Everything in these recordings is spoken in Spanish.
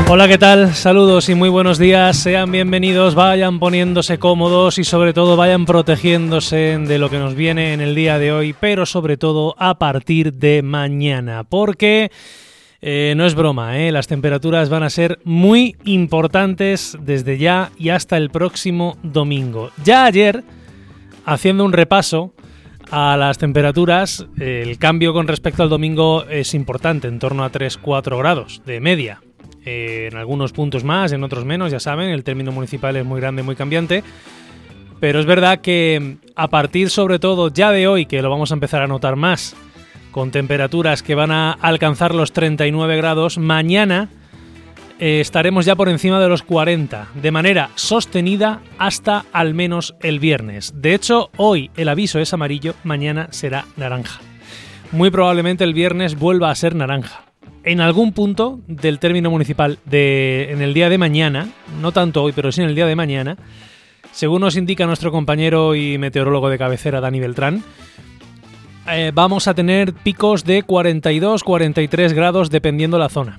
Hola, ¿qué tal? Saludos y muy buenos días. Sean bienvenidos, vayan poniéndose cómodos y sobre todo vayan protegiéndose de lo que nos viene en el día de hoy, pero sobre todo a partir de mañana, porque no es broma, las temperaturas van a ser muy importantes desde ya y hasta el próximo domingo. Ya ayer, haciendo un repaso a las temperaturas, el cambio con respecto al domingo es importante, en torno a 3-4 grados de media. En algunos puntos más, en otros menos, ya saben, el término municipal es muy grande, muy cambiante, pero es verdad que a partir sobre todo ya de hoy, que lo vamos a empezar a notar más, con temperaturas que van a alcanzar los 39 grados, mañana estaremos ya por encima de los 40, de manera sostenida hasta al menos el viernes. De hecho, hoy el aviso es amarillo, mañana será naranja. Muy probablemente el viernes vuelva a ser naranja. En algún punto del término municipal en el día de mañana, no tanto hoy, pero sí en el día de mañana, según nos indica nuestro compañero y meteorólogo de cabecera, Dani Beltrán, vamos a tener picos de 42-43 grados dependiendo la zona.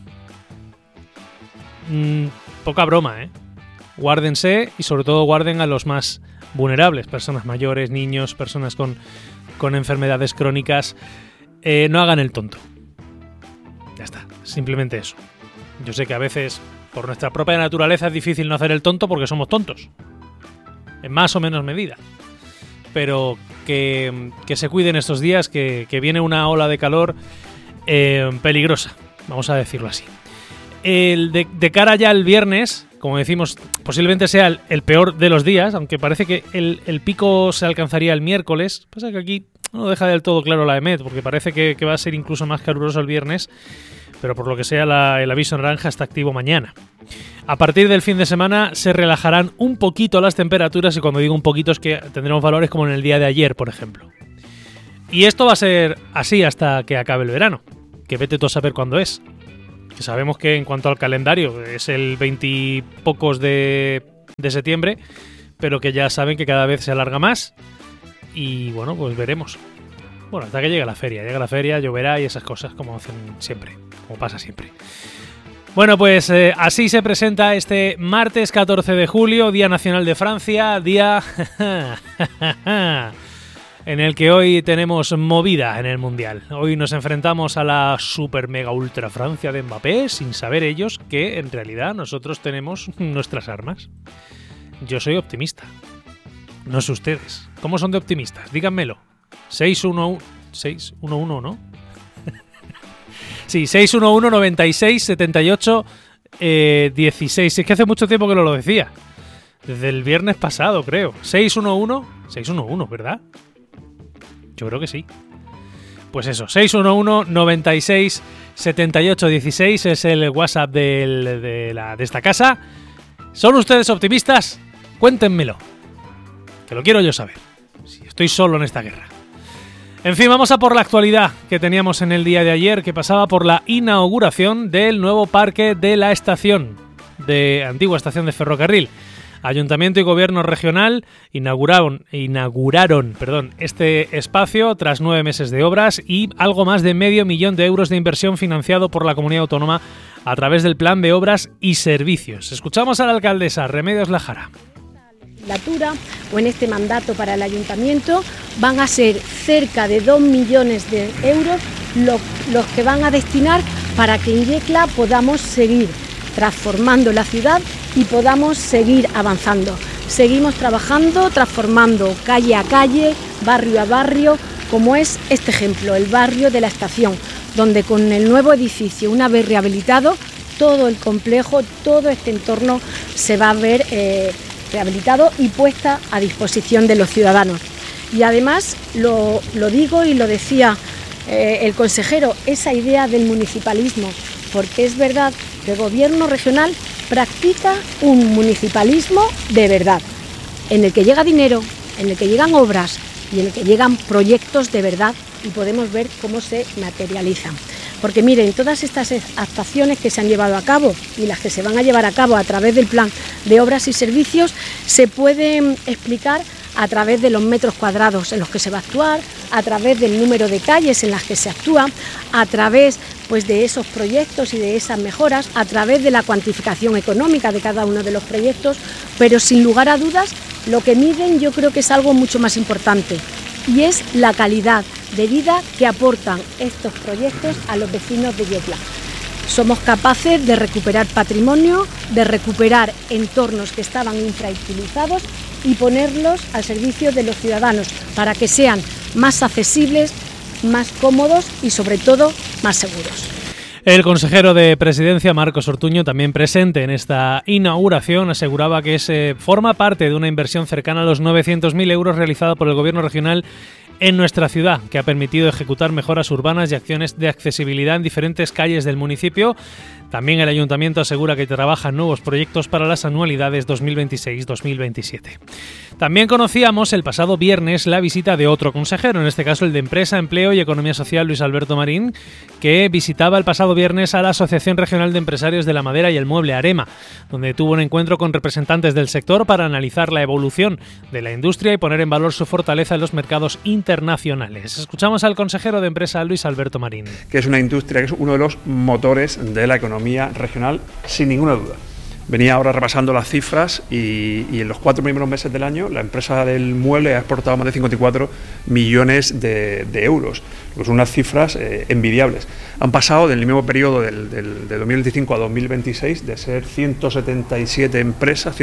Poca broma, Guárdense y sobre todo guarden a los más vulnerables, personas mayores, niños, personas con enfermedades crónicas. No hagan el tonto. Ya está, simplemente eso. Yo sé que a veces, por nuestra propia naturaleza, es difícil no hacer el tonto porque somos tontos. En más o menos medida. Pero que se cuiden estos días, que viene una ola de calor peligrosa, vamos a decirlo así. De cara ya al viernes, como decimos, posiblemente sea el peor de los días, aunque parece que el pico se alcanzaría el miércoles. Pasa que aquí no deja del todo claro la EMET, porque parece que va a ser incluso más caluroso el viernes, pero por lo que sea el aviso naranja está activo mañana. A partir del fin de semana se relajarán un poquito las temperaturas, y cuando digo un poquito es que tendremos valores como en el día de ayer, por ejemplo. Y esto va a ser así hasta que acabe el verano, que vete tú a saber cuándo es. Que sabemos que en cuanto al calendario es el 20 y pocos de septiembre, pero que ya saben que cada vez se alarga más. Y bueno, pues veremos. Bueno, hasta que llegue la feria. Llega la feria, lloverá y esas cosas, como hacen siempre, como pasa siempre. Bueno, pues así se presenta este martes 14 de julio, Día Nacional de Francia, día en el que hoy tenemos movida en el Mundial. Hoy nos enfrentamos a la super mega ultra Francia de Mbappé, sin saber ellos que en realidad nosotros tenemos nuestras armas. Yo soy optimista. No sé ustedes. ¿Cómo son de optimistas? Díganmelo. 611, ¿no? Sí, 611 96 78 16. Es que hace mucho tiempo que no lo decía. Desde el viernes pasado, creo. 611, ¿verdad? Yo creo que sí. Pues eso, 611 96 78 16 es el WhatsApp de esta casa. ¿Son ustedes optimistas? Cuéntenmelo. Que lo quiero yo saber. Si estoy solo en esta guerra. En fin, vamos a por la actualidad que teníamos en el día de ayer, que pasaba por la inauguración del nuevo parque de la estación, de antigua estación de ferrocarril. Ayuntamiento y Gobierno regional inauguraron este espacio tras 9 meses de obras y algo más de 500.000 euros de inversión financiado por la comunidad autónoma a través del Plan de Obras y Servicios. Escuchamos a la alcaldesa Remedios Lajara. O en este mandato para el ayuntamiento van a ser cerca de 2 millones de euros los que van a destinar para que en Yecla podamos seguir transformando la ciudad y podamos seguir avanzando. Seguimos trabajando, transformando calle a calle, barrio a barrio, como es este ejemplo, el barrio de la estación, donde con el nuevo edificio, una vez rehabilitado, todo el complejo, todo este entorno se va a ver rehabilitado y puesta a disposición de los ciudadanos. Y además, lo digo y lo decía el consejero, esa idea del municipalismo, porque es verdad que el Gobierno regional practica un municipalismo de verdad, en el que llega dinero, en el que llegan obras y en el que llegan proyectos de verdad y podemos ver cómo se materializan. Porque miren, todas estas actuaciones que se han llevado a cabo y las que se van a llevar a cabo a través del Plan de Obras y Servicios se pueden explicar a través de los metros cuadrados en los que se va a actuar, a través del número de calles en las que se actúa, a través pues de esos proyectos y de esas mejoras a través de la cuantificación económica de cada uno de los proyectos, pero sin lugar a dudas lo que miden yo creo que es algo mucho más importante y es la calidad de vida que aportan estos proyectos a los vecinos de Yecla. Somos capaces de recuperar patrimonio, de recuperar entornos que estaban infrautilizados y ponerlos al servicio de los ciudadanos para que sean más accesibles, más cómodos y sobre todo más seguros. El consejero de Presidencia, Marcos Ortuño, también presente en esta inauguración, aseguraba que forma parte de una inversión cercana a los 900.000 euros realizada por el Gobierno regional en nuestra ciudad, que ha permitido ejecutar mejoras urbanas y acciones de accesibilidad en diferentes calles del municipio. También el Ayuntamiento asegura que trabaja en nuevos proyectos para las anualidades 2026-2027. También conocíamos el pasado viernes la visita de otro consejero, en este caso el de Empresa, Empleo y Economía Social, Luis Alberto Marín, que visitaba el pasado viernes a la Asociación Regional de Empresarios de la Madera y el Mueble, AREMA, donde tuvo un encuentro con representantes del sector para analizar la evolución de la industria y poner en valor su fortaleza en los mercados internacionales. Escuchamos al consejero de Empresa, Luis Alberto Marín. Que es una industria que es uno de los motores de la economía regional, sin ninguna duda. Venía ahora repasando las cifras y en los 4 primeros meses del año la empresa del mueble ha exportado más de 54 millones de euros. Pues unas cifras envidiables. Han pasado del mismo periodo de 2025 a 2026 de ser 175 empresas,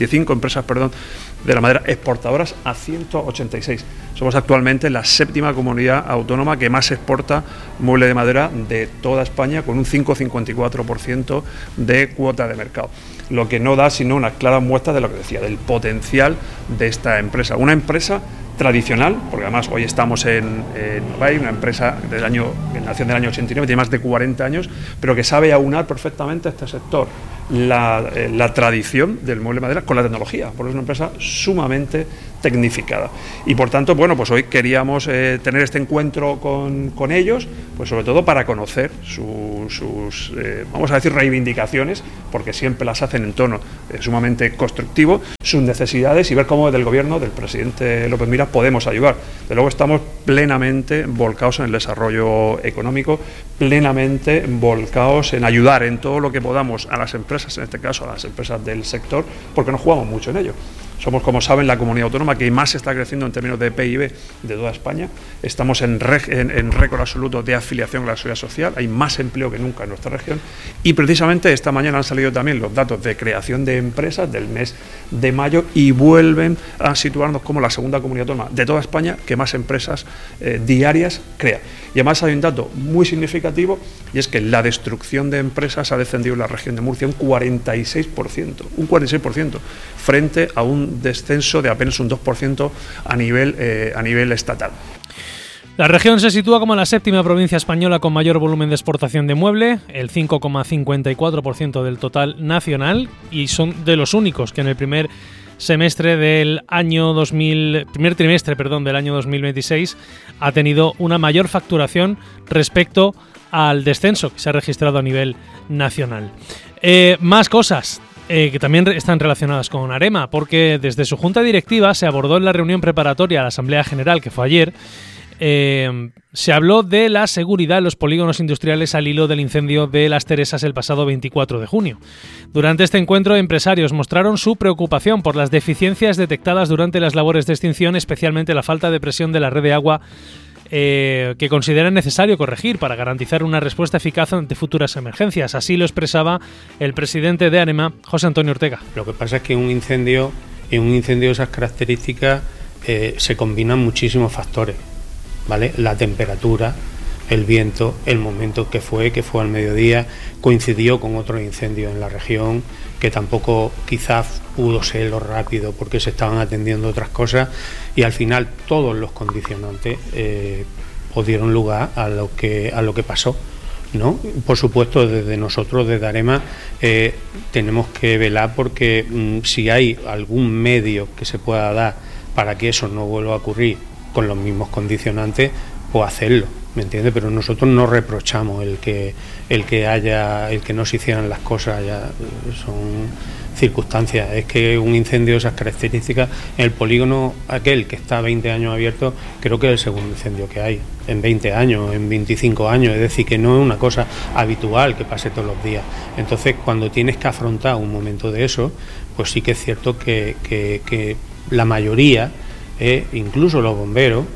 de la madera exportadoras a 186. Somos actualmente la 7ª comunidad autónoma que más exporta mueble de madera de toda España, con un 5,54% de cuota de mercado. Lo que no da sino una clara muestra de lo que decía, del potencial de esta empresa. Una empresa tradicional, porque además hoy estamos en Novay, una empresa que nació en el año 89, tiene más de 40 años, pero que sabe aunar perfectamente este sector, la tradición del mueble de madera con la tecnología, porque es una empresa sumamente tecnificada. Y por tanto, bueno, pues hoy queríamos tener este encuentro con ellos, pues sobre todo para conocer sus vamos a decir, reivindicaciones, porque siempre las hacen en tono sumamente constructivo, sus necesidades y ver cómo desde el gobierno del presidente López Miras podemos ayudar. De luego estamos plenamente volcados en el desarrollo económico, plenamente volcados en ayudar en todo lo que podamos a las empresas, en este caso a las empresas del sector, porque nos jugamos mucho en ello. Somos, como saben, la comunidad autónoma que más está creciendo en términos de PIB de toda España. Estamos en récord absoluto de afiliación a la seguridad social. Hay más empleo que nunca en nuestra región. Y precisamente esta mañana han salido también los datos de creación de empresas del mes de mayo y vuelven a situarnos como la 2ª comunidad autónoma de toda España que más empresas diarias crea. Y además hay un dato muy significativo, y es que la destrucción de empresas ha descendido en la región de Murcia un 46%, frente a un descenso de apenas un 2% a nivel estatal. La región se sitúa como la 7ª provincia española con mayor volumen de exportación de mueble, el 5,54% del total nacional, y son de los únicos que en el primer trimestre del año 2026 ha tenido una mayor facturación respecto al descenso que se ha registrado a nivel nacional. Más cosas que también están relacionadas con AREMA, porque desde su junta directiva se abordó en la reunión preparatoria a la Asamblea General, que fue ayer, se habló de la seguridad en los polígonos industriales al hilo del incendio de Las Teresas el pasado 24 de junio. Durante este encuentro, empresarios mostraron su preocupación por las deficiencias detectadas durante las labores de extinción, especialmente la falta de presión de la red de agua que consideran necesario corregir para garantizar una respuesta eficaz ante futuras emergencias. Así lo expresaba el presidente de AREMA, José Antonio Ortega. Lo que pasa es que en un incendio de esas características se combinan muchísimos factores, ¿vale? La temperatura, el viento, el momento que fue al mediodía, coincidió con otro incendio en la región que tampoco quizás pudo ser lo rápido porque se estaban atendiendo otras cosas, y al final todos los condicionantes dieron lugar a lo que pasó, ¿no? Por supuesto, desde nosotros, desde AREMA, tenemos que velar porque si hay algún medio que se pueda dar para que eso no vuelva a ocurrir con los mismos condicionantes, pues hacerlo, ¿me entiendes? Pero nosotros no reprochamos el que no se hicieran las cosas, ya son circunstancias. Es que un incendio de esas características en el polígono aquel que está 20 años abierto, creo que es el segundo incendio que hay en 20 años, en 25 años, es decir, que no es una cosa habitual que pase todos los días. Entonces, cuando tienes que afrontar un momento de eso, pues sí que es cierto que la mayoría, incluso los bomberos,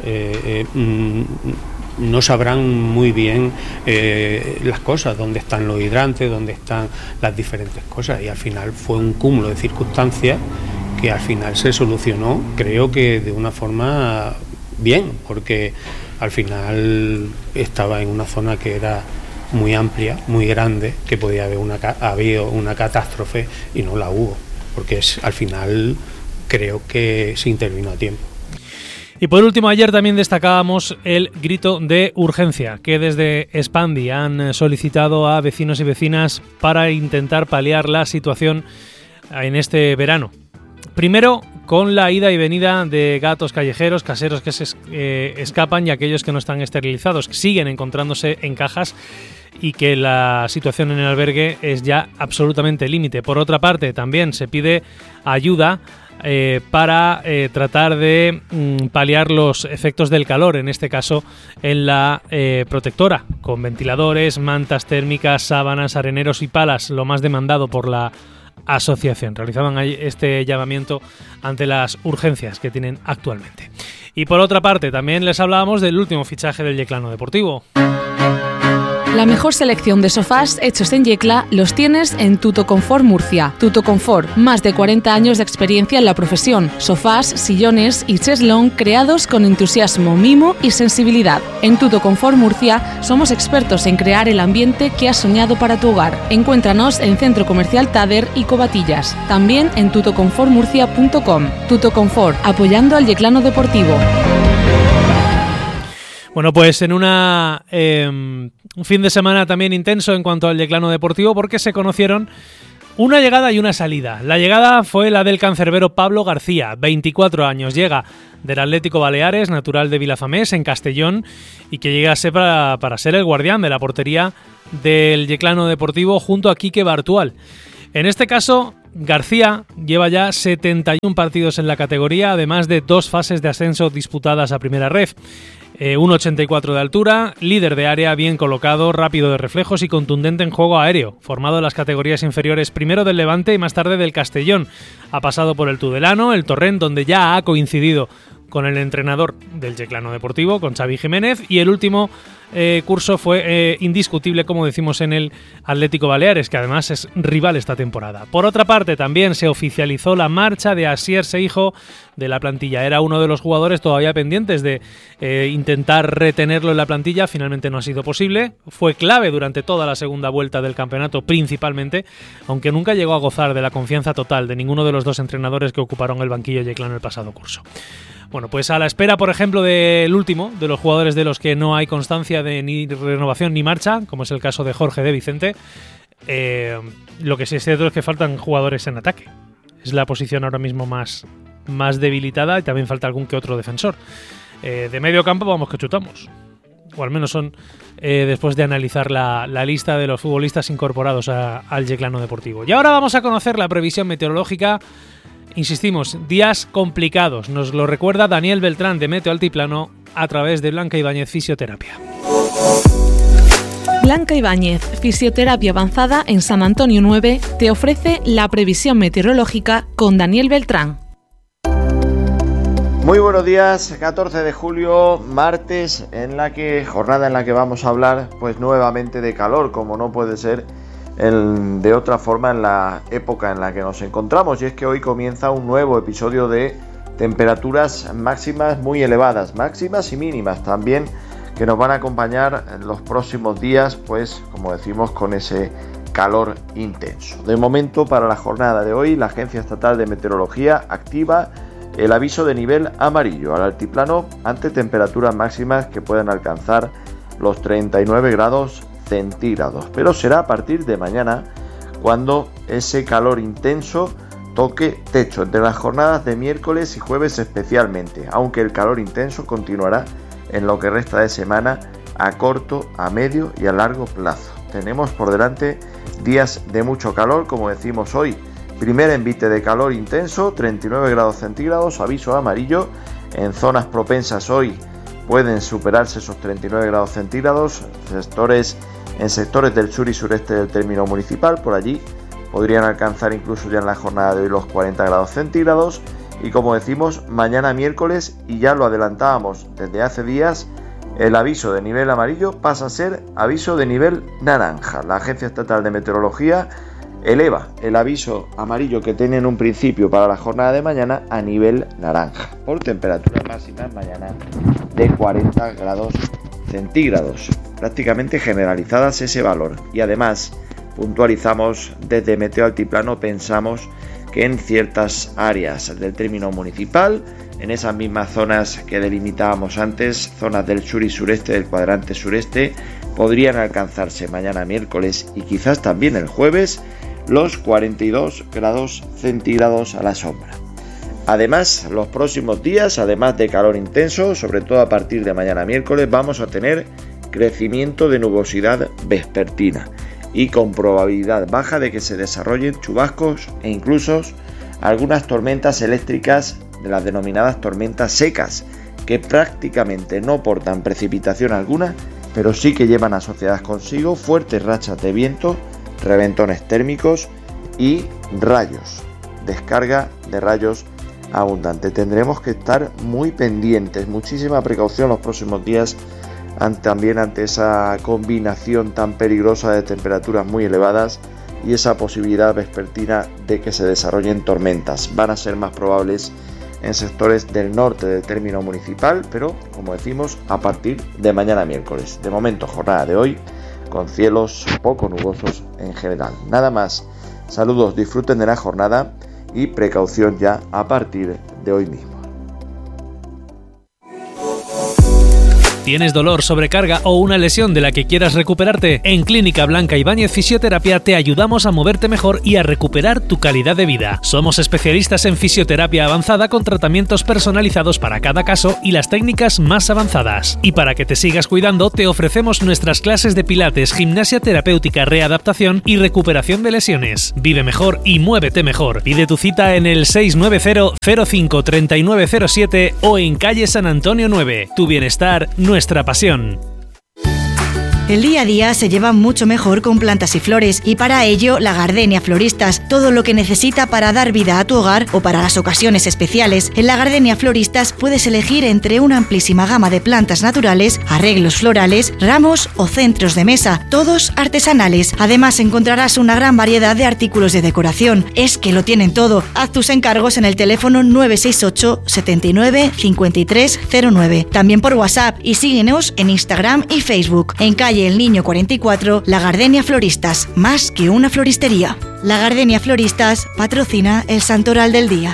no sabrán muy bien las cosas, dónde están los hidrantes, dónde están las diferentes cosas, y al final fue un cúmulo de circunstancias que al final se solucionó, creo que de una forma bien, porque al final estaba en una zona que era muy amplia, muy grande, que podía haber habido una catástrofe y no la hubo, porque al final creo que se intervino a tiempo. Y por último, ayer también destacábamos el grito de urgencia que desde Expandi han solicitado a vecinos y vecinas para intentar paliar la situación en este verano. Primero, con la ida y venida de gatos callejeros, caseros que se escapan y aquellos que no están esterilizados, que siguen encontrándose en cajas y que la situación en el albergue es ya absolutamente límite. Por otra parte, también se pide ayuda para tratar de paliar los efectos del calor, en este caso en la protectora, con ventiladores, mantas térmicas, sábanas, areneros y palas, lo más demandado por la asociación. Realizaban este llamamiento ante las urgencias que tienen actualmente. Y por otra parte, también les hablábamos del último fichaje del Yeclano Deportivo. La mejor selección de sofás hechos en Yecla los tienes en Tutoconfort Murcia. Tutoconfort, más de 40 años de experiencia en la profesión. Sofás, sillones y cheslón creados con entusiasmo, mimo y sensibilidad. En Tutoconfort Murcia somos expertos en crear el ambiente que has soñado para tu hogar. Encuéntranos en Centro Comercial Tader y Covatillas. También en tutoconfortmurcia.com. Tutoconfort, apoyando al Yeclano Deportivo. Bueno, pues en un fin de semana también intenso en cuanto al Yeclano Deportivo, porque se conocieron una llegada y una salida. La llegada fue la del cancerbero Pablo García, 24 años, llega del Atlético Baleares, natural de Vilafamés, en Castellón, y que llegase para ser el guardián de la portería del Yeclano Deportivo junto a Quique Bartual. En este caso, García lleva ya 71 partidos en la categoría, además de 2 fases de ascenso disputadas a primera ref. 1,84 de altura, líder de área, bien colocado, rápido de reflejos y contundente en juego aéreo. Formado en las categorías inferiores primero del Levante y más tarde del Castellón. Ha pasado por el Tudelano, el Torrent, donde ya ha coincidido con el entrenador del Yeclano Deportivo, con Xavi Jiménez, y el último curso fue indiscutible, como decimos, en el Atlético Baleares, que además es rival esta temporada. Por otra parte, también se oficializó la marcha de Asier Seijo de la plantilla. Era uno de los jugadores todavía pendientes de intentar retenerlo en la plantilla, finalmente no ha sido posible. Fue clave durante toda la segunda vuelta del campeonato principalmente, aunque nunca llegó a gozar de la confianza total de ninguno de los 2 entrenadores que ocuparon el banquillo yeclano el pasado curso. Bueno, pues a la espera, por ejemplo, del último de los jugadores de los que no hay constancia de ni renovación ni marcha, como es el caso de Jorge de Vicente, lo que sí es cierto es que faltan jugadores en ataque. Es la posición ahora mismo más debilitada, y también falta algún que otro defensor. De medio campo vamos que chutamos, o al menos son después de analizar la lista de los futbolistas incorporados al Yeclano Deportivo. Y ahora vamos a conocer la previsión meteorológica. Insistimos, días complicados, nos lo recuerda Daniel Beltrán de Meteo Altiplano a través de Blanca Ibáñez Fisioterapia. Blanca Ibáñez, Fisioterapia Avanzada en San Antonio 9, te ofrece la previsión meteorológica con Daniel Beltrán. Muy buenos días, 14 de julio, martes, jornada en la que vamos a hablar pues nuevamente de calor, como no puede ser de otra forma en la época en la que nos encontramos, y es que hoy comienza un nuevo episodio de temperaturas máximas muy elevadas, máximas y mínimas también, que nos van a acompañar en los próximos días, pues como decimos, con ese calor intenso. De momento, para la jornada de hoy, la Agencia Estatal de Meteorología activa el aviso de nivel amarillo al altiplano ante temperaturas máximas que pueden alcanzar los 39 grados centígrados, pero será a partir de mañana cuando ese calor intenso toque techo, entre las jornadas de miércoles y jueves especialmente, aunque el calor intenso continuará en lo que resta de semana a corto, a medio y a largo plazo. Tenemos por delante días de mucho calor, como decimos hoy. Primer envite de calor intenso, 39 grados centígrados, aviso amarillo. En zonas propensas hoy pueden superarse esos 39 grados centígrados. En sectores del sur y sureste del término municipal, por allí podrían alcanzar incluso ya en la jornada de hoy los 40 grados centígrados. Y como decimos, mañana miércoles, y ya lo adelantábamos desde hace días, el aviso de nivel amarillo pasa a ser aviso de nivel naranja. La Agencia Estatal de Meteorología eleva el aviso amarillo que tenía en un principio para la jornada de mañana a nivel naranja, por temperaturas máximas mañana de 40 grados centígrados, prácticamente generalizadas ese valor. Y además puntualizamos desde Meteo Altiplano, pensamos que en ciertas áreas del término municipal, en esas mismas zonas que delimitábamos antes, zonas del sur y sureste del cuadrante sureste, podrían alcanzarse mañana miércoles y quizás también el jueves los 42 grados centígrados a la sombra. Además, los próximos días, además de calor intenso, sobre todo a partir de mañana miércoles, vamos a tener crecimiento de nubosidad vespertina y con probabilidad baja de que se desarrollen chubascos e incluso algunas tormentas eléctricas, de las denominadas tormentas secas, que prácticamente no portan precipitación alguna, pero sí que llevan asociadas consigo fuertes rachas de viento, reventones térmicos y rayos, descarga de rayos abundante. Tendremos que estar muy pendientes, muchísima precaución los próximos días, también ante esa combinación tan peligrosa de temperaturas muy elevadas y esa posibilidad vespertina de que se desarrollen tormentas. Van a ser más probables en sectores del norte del término municipal, pero como decimos, a partir de mañana miércoles. De momento, jornada de hoy con cielos poco nubosos en general. Nada más, saludos, disfruten de la jornada y precaución ya a partir de hoy mismo. ¿Tienes dolor, sobrecarga o una lesión de la que quieras recuperarte? En Clínica Blanca Ibáñez Fisioterapia te ayudamos a moverte mejor y a recuperar tu calidad de vida. Somos especialistas en fisioterapia avanzada con tratamientos personalizados para cada caso y las técnicas más avanzadas. Y para que te sigas cuidando, te ofrecemos nuestras clases de pilates, gimnasia terapéutica, readaptación y recuperación de lesiones. Vive mejor y muévete mejor. Pide tu cita en el 690 05 3907 o en calle San Antonio 9. Tu bienestar, nuestra pasión. El día a día se lleva mucho mejor con plantas y flores y para ello la Gardenia Floristas, todo lo que necesita para dar vida a tu hogar o para las ocasiones especiales. En la Gardenia Floristas puedes elegir entre una amplísima gama de plantas naturales, arreglos florales, ramos o centros de mesa, todos artesanales. Además encontrarás una gran variedad de artículos de decoración. Es que lo tienen todo. Haz tus encargos en el teléfono 968 79 53 09. También por WhatsApp y síguenos en Instagram y Facebook. En calle El Niño 44, La Gardenia Floristas, más que una floristería. La Gardenia Floristas patrocina el Santoral del Día.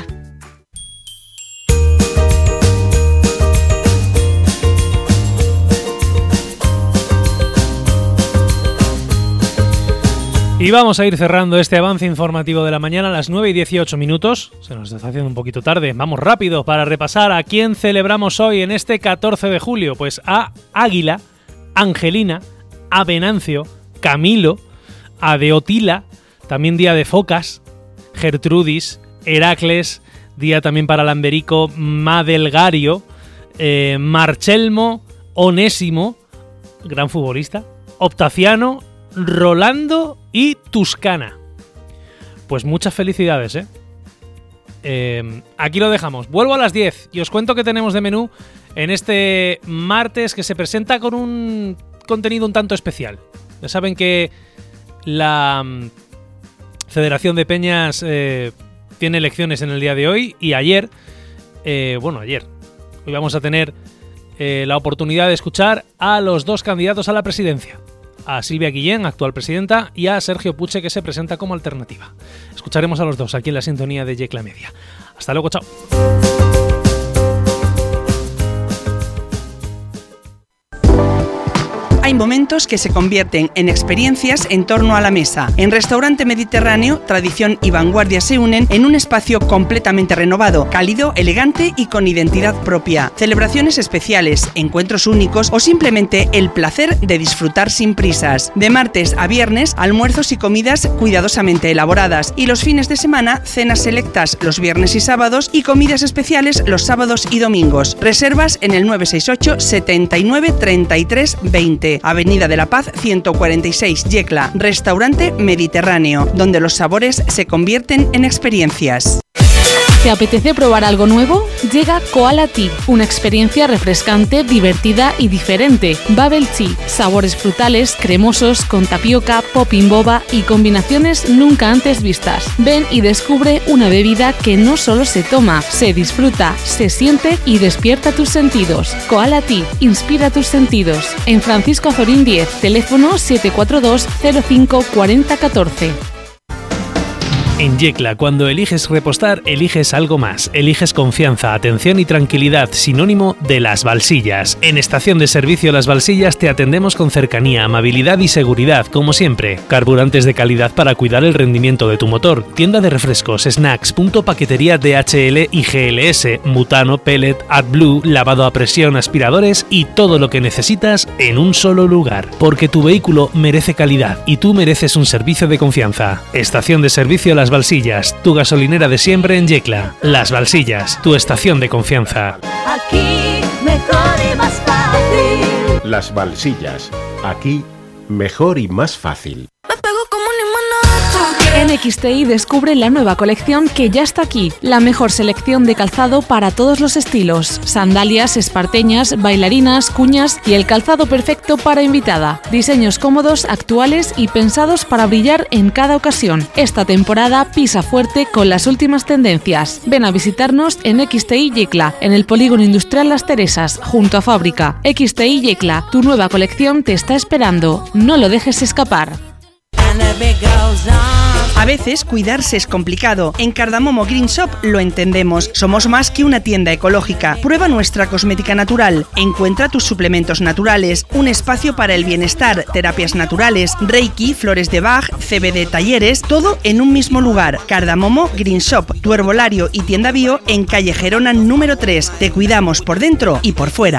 Y vamos a ir cerrando este avance informativo de la mañana a las 9 y 18 minutos. Se nos está haciendo un poquito tarde. Vamos rápido para repasar a quién celebramos hoy en este 14 de julio. Pues a Águila, Angelina, a Venancio, Camilo, a Deotila, también día de Focas, Gertrudis, Heracles, día también para Lamberico, Madelgario, Marchelmo, Onésimo, gran futbolista, Octaviano, Rolando y Tuscana. Pues muchas felicidades, aquí lo dejamos. Vuelvo a las 10 y os cuento qué tenemos de menú en este martes que se presenta con un contenido un tanto especial. Ya saben que la Federación de Peñas tiene elecciones en el día de hoy y ayer, hoy vamos a tener la oportunidad de escuchar a los dos candidatos a la presidencia, a Silvia Guillén, actual presidenta, y a Sergio Puche, que se presenta como alternativa. Escucharemos a los dos aquí en la sintonía de Yecla Media. Hasta luego, chao. Hay momentos que se convierten en experiencias en torno a la mesa. En Restaurante Mediterráneo, tradición y vanguardia se unen en un espacio completamente renovado, cálido, elegante y con identidad propia. Celebraciones especiales, encuentros únicos o simplemente el placer de disfrutar sin prisas. De martes a viernes, almuerzos y comidas cuidadosamente elaboradas, y los fines de semana, cenas selectas los viernes y sábados y comidas especiales los sábados y domingos. Reservas en el 968 79 33 20, Avenida de la Paz 146, Yecla. Restaurante Mediterráneo, donde los sabores se convierten en experiencias. ¿Te apetece probar algo nuevo? Llega Koala Tea, una experiencia refrescante, divertida y diferente. Bubble Tea, sabores frutales, cremosos, con tapioca, popping boba y combinaciones nunca antes vistas. Ven y descubre una bebida que no solo se toma, se disfruta, se siente y despierta tus sentidos. Koala Tea, inspira tus sentidos. En Francisco Azorín 10, teléfono 742 05 40 14. En Yecla, cuando eliges repostar, eliges algo más. Eliges confianza, atención y tranquilidad, sinónimo de Las Balsillas. En Estación de Servicio Las Balsillas te atendemos con cercanía, amabilidad y seguridad, como siempre. Carburantes de calidad para cuidar el rendimiento de tu motor. Tienda de refrescos, snacks, punto paquetería DHL y GLS, butano, pellet, AdBlue, lavado a presión, aspiradores y todo lo que necesitas en un solo lugar. Porque tu vehículo merece calidad y tú mereces un servicio de confianza. Estación de Servicio Las Balsillas, tu gasolinera de siempre en Yecla. Las Balsillas, tu estación de confianza. Aquí mejor y más fácil. Las Balsillas, aquí mejor y más fácil. En XTI descubre la nueva colección que ya está aquí. La mejor selección de calzado para todos los estilos. Sandalias, esparteñas, bailarinas, cuñas y el calzado perfecto para invitada. Diseños cómodos, actuales y pensados para brillar en cada ocasión. Esta temporada pisa fuerte con las últimas tendencias. Ven a visitarnos en XTI Yecla, en el Polígono Industrial Las Teresas, junto a Fábrica. XTI Yecla, tu nueva colección te está esperando. No lo dejes escapar. A veces cuidarse es complicado. En Cardamomo Green Shop lo entendemos. Somos más que una tienda ecológica. Prueba nuestra cosmética natural. Encuentra tus suplementos naturales. Un espacio para el bienestar, terapias naturales, Reiki, flores de Bach, CBD talleres, todo en un mismo lugar. Cardamomo Green Shop, tu herbolario y tienda bio en calle Gerona número 3. Te cuidamos por dentro y por fuera.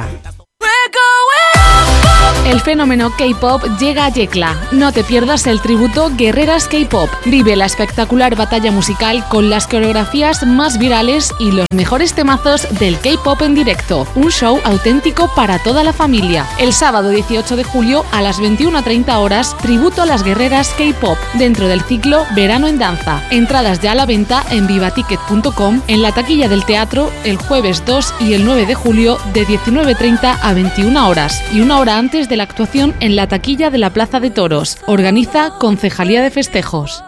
El fenómeno K-pop llega a Yecla. No te pierdas el tributo Guerreras K-pop. Vive la espectacular batalla musical con las coreografías más virales y los mejores temazos del K-pop en directo. Un show auténtico para toda la familia. El sábado 18 de julio a las 21:30 horas, tributo a las Guerreras K-pop dentro del ciclo Verano en Danza. Entradas ya a la venta en vivaticket.com, en la taquilla del teatro el jueves 2 y el 9 de julio de 19:30 a 21 horas y una hora antes de la actuación en la taquilla de la Plaza de Toros. Organiza Concejalía de Festejos.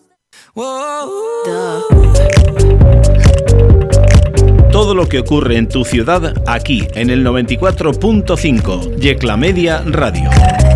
Todo lo que ocurre en tu ciudad aquí en el 94.5 Yecla Media Radio.